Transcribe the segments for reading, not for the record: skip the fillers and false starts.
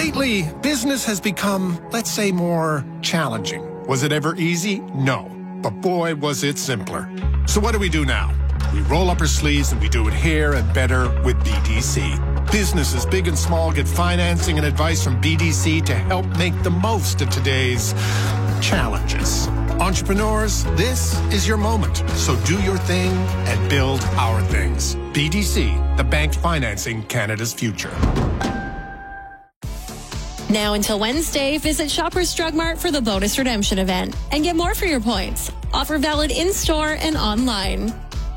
Lately, business has become, let's say, more challenging. Was it ever easy? No. But boy, was it simpler. So what do we do now? We roll up our sleeves and we do it here and better with BDC. Businesses, big and small, get financing and advice from BDC to help make the most of today's challenges. Entrepreneurs, this is your moment. So do your thing and build our things. BDC, the bank financing Canada's future. Now until Wednesday, visit Shoppers Drug Mart for the bonus redemption event and get more for your points. Offer valid in-store and online.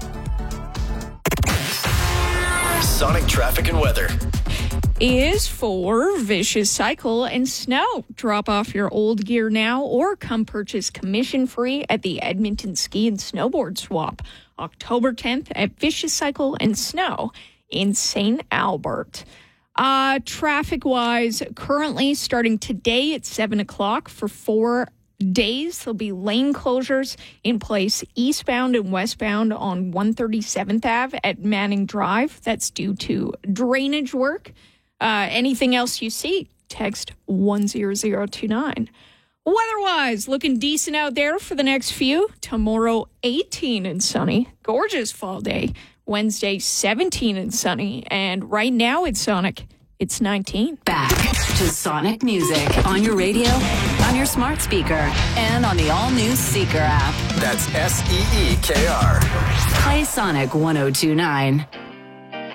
Sonic traffic and weather is for Vicious Cycle and snow. Drop off your old gear now or come purchase commission-free at the Edmonton Ski and Snowboard Swap. October 10th at Vicious Cycle and Snow in St. Albert. Traffic-wise, currently starting today at 7 o'clock for 4 days, there'll be lane closures in place eastbound and westbound on 137th Ave at Manning Drive. That's due to drainage work. Anything else you see, text 10029. Weather-wise, looking decent out there for the next few. Tomorrow, 18 and sunny. Gorgeous fall day. Wednesday, 17 and sunny. And right now at Sonic, it's 19. Back to Sonic music on your radio, on your smart speaker, and on the all-new Seeker app. That's SEEKR. Play Sonic 102.9.